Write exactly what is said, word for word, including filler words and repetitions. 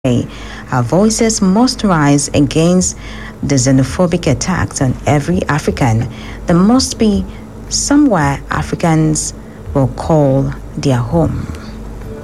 Our voices must rise against the xenophobic attacks on every African. There must be somewhere Africans will call their home.